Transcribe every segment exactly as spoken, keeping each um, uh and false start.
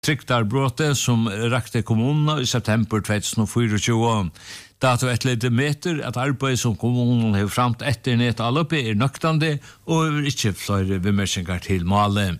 trygdarbrotet som rakte kommunen i september tjugohundrafyrtio. Dato ett lite meter at arbeid som kommunen har framt etter nett alloppe er nøktande og er ikke flere bemerkninger til målet.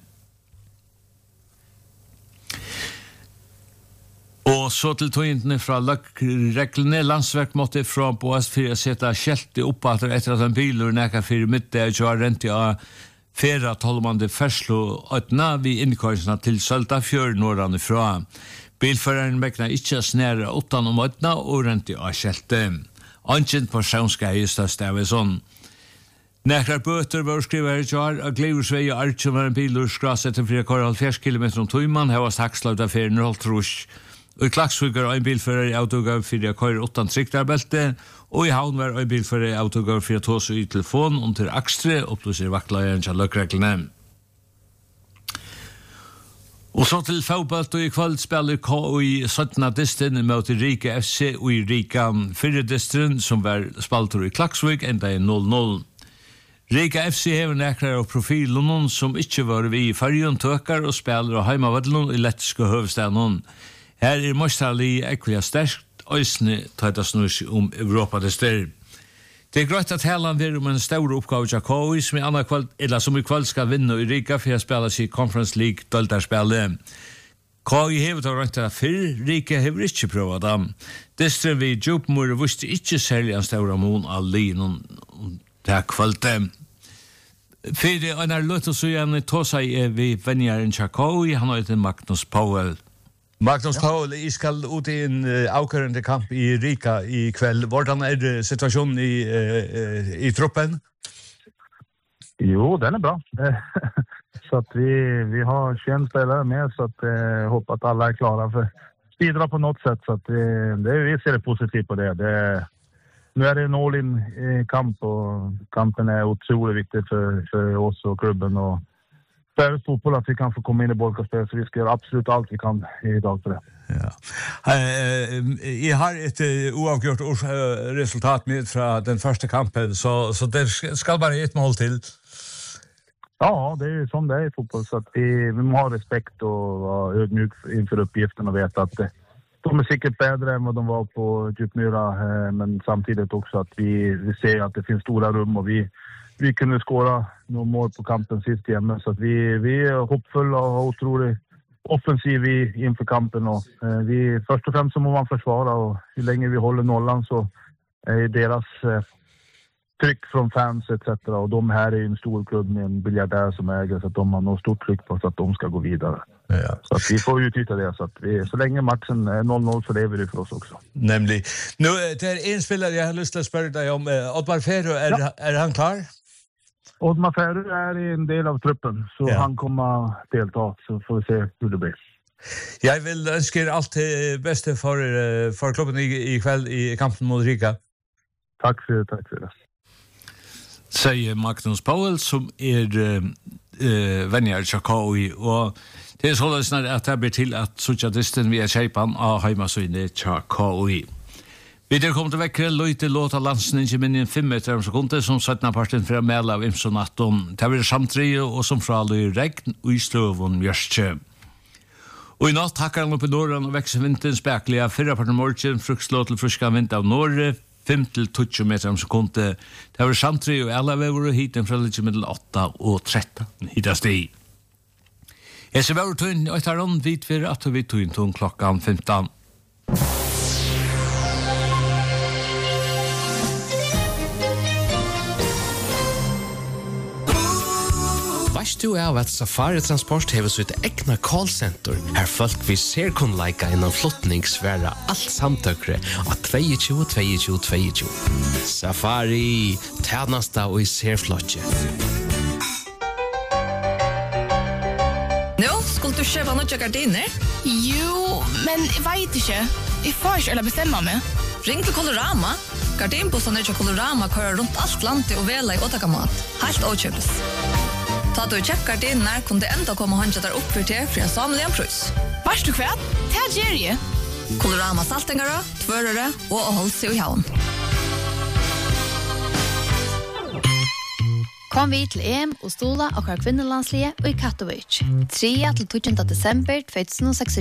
Og så til togintene fra reglene. Landsverk måtte fra Boas for å sette skjeltet opp etter at en bil og nekka for middag og har rent av fera tolvmande ferslo øtna vi innkørsene til Søltafjør norrande fra. Bilføreren mekna ikke snære åttan om øtna og rent av skjeltet. Ankjent personsska i største av sånn. Nekrar bøter var skriver i kjar av Gleivsvei og Arch som var en bil og skraset til fri halvfjerds kilometer om tøyman heva sakslaut av ferien holdt rush. Og i Klaksvíkar var en bilfører i autogav for å køre åttan trygdarbelte, og i havn var en bilfører i autogav for å ta seg i telefon om til Akstre, opplyser vaktlageren til løkreglene. Og så til fotball, og i kveld spiller K I syttende distrin mot Rika F C og i Rika fyrre distrin, som var spalter i Klaksvík, enda i null null. Rika F C hever nekrar av profilen som ikke var vi i fargen tøkar og spiller av heimavadlen i lettiske høvestaden. Her er Mostrali ekvile sterkt, øysene tøytas nus om Europa det styr. Det er grøtt at Helland vil om en stor oppgave til K I, som i andre kveld, eller som i kveld skal vinne i Riga for å spille seg Conference League døltarspillet. K I hever til rønt til fyrr, Riga hever ikke prøvd dem. Distren vi Djupmur visste ikke særlig en stor amon av linen til kveldet. Fyrir en er løtt å så gjerne ta seg vi vennjeren til K I, han heter Magnus Powell. Magnus Paul, jeg skal ut i en uh, avkørende kamp i Rika i kveld. Hvordan er uh, situasjonen i, uh, i truppen? Jo, den är bra. Så att vi, vi har tjugo spelare med så att jag uh, hoppas att alla är klara för bidra på något sätt. Så att uh, det, vi ser det positivt på det. det nu är det en all-in uh, kamp och kampen är otroligt viktig för, för oss och klubben och för fotboll att vi kan få komma in i bollkastet så vi ska göra absolut allt vi kan idag för det. Ja. Uh, jag har ett uh, oavgjort uh, resultat med från den första kampen så så det ska bara ett mål till. Ja, det är ju som det är i fotboll så att vi, vi måste ha respekt och vara ödmjuk inför uppgiften och veta att de är säkert bättre än vad de var på Djupmyra uh, men samtidigt också att vi vi ser att det finns stora rum och vi vi kunde skåra några mål på kampen sist hemma så att vi vi är hoppfulla och otroligt offensiv inför kampen och eh, vi först och främst så måste man försvara och hur länge vi håller nollan så är deras eh, tryck från fans et cetera och de här är en stor klubb med en biljardär som äger så att de har något stort tryck på så att de ska gå vidare. Ja. Så att vi får utnyttja det så att vi så länge matchen är noll noll så lever det för oss också. Nämligen. Nu det är en spelare jag har lust att spørre dig om uh, Oddvar Ferro är ja. är han klar? Oddvar Ferro är en del av truppen så ja. Han kommer delta så får vi se hur det blir. Jag vill önska er allt det bästa för för klubben i, i kväll i kampen mot Riga. Tack för tack för det. Säger Magnus Powell som är uh, uh, vänjer till K I och det är så snart att det blir till att socialisten vi är köpan av hemma så inne till K I. Vi der kom til vekkere løyte låta landsen ikke minne fem meter om sekunder som syttende parten fra Mæla av Imsonatton. Det var samtlige og som fra løy regn og i sløvån mjørstje. Og i natt takker han opp i Norran og vekser vinteren speklige fyrre parten morgen, frukslå til fruska vind av Norge, fem til tjue meter om sekunder. Det var samtlige og alle vever og hiten fra litt mellom åtta og tretton hitast i. Jeg ser vever tøyen og etter ånd vidt for at vi tøyen tøyen klokkan femton. Vast du av at Safari Transport hever sitt egna callcenter her folk vi ser kun leika innan flottningsværa alt samtøkre av tjueto tjueto tjueto. Safari, tjenasta og i serflotje. Nå, skulle du kjøpe noe gardiner? Jo, men jeg vet ikke. Jeg får ikke eller bestemme meg. Ring til Colorama. Gardinbussene til Colorama kører rundt alt landet og vela i åttakamat. Helt åkjøpes. Ta du tjekkar din när kunde ända komma och handla där upp för te för en samlig pris. Vars du kväll? Det ger ju. Colorama saltengara, tvörare och håll sig i havn. Kom vi til E M og stola og kvar kvinnelandslige og i Katowice. tredje til tjuende desember tjugohundraseksogtjúgu